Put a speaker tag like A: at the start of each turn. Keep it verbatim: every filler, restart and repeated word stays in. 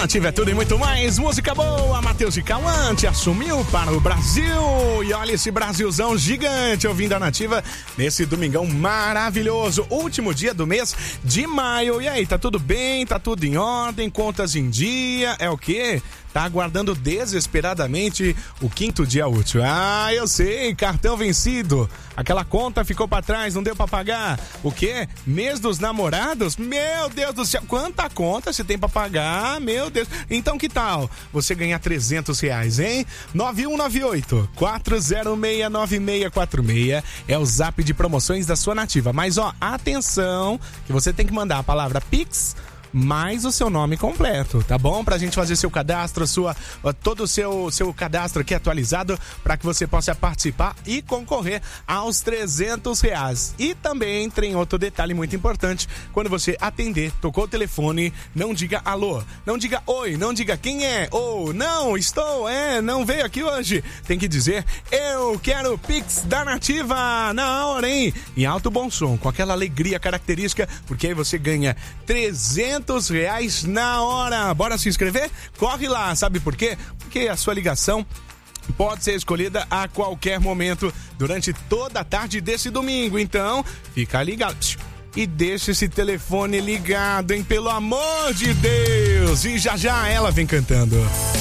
A: Nativa é tudo e muito mais. Música boa, Matheus e Calante assumiu para o Brasil. E olha esse Brasilzão gigante ouvindo a Nativa nesse domingão maravilhoso. Último dia do mês de maio. E aí, tá tudo bem? Tá tudo em ordem? Contas em dia? É o quê? Tá aguardando desesperadamente o quinto dia útil. Ah, eu sei, cartão vencido. Aquela conta ficou pra trás, não deu pra pagar. O quê? Mês dos namorados? Meu Deus do céu, quanta conta você tem pra pagar? Meu Deus. Então que tal você ganhar trezentos reais, hein? nove um nove oito, quatro zero seis, nove seis quatro seis é o zap de promoções da sua Nativa. Mas ó, atenção, que você tem que mandar a palavra Pix mais o seu nome completo, tá bom? Pra gente fazer seu cadastro, sua, todo o seu, seu cadastro aqui atualizado para que você possa participar e concorrer aos trezentos reais. E também tem outro detalhe muito importante: quando você atender, tocou o telefone, não diga alô, não diga oi, não diga quem é, ou não, estou, é, não veio aqui hoje. Tem que dizer, eu quero o Pix da Nativa na hora, hein? Em alto bom som, com aquela alegria característica, porque aí você ganha trezentos reais na hora. Bora se inscrever? Corre lá, sabe por quê? Porque a sua ligação pode ser escolhida a qualquer momento durante toda a tarde desse domingo. Então, fica ligado e deixa esse telefone ligado, hein? Pelo amor de Deus! E já já ela vem cantando.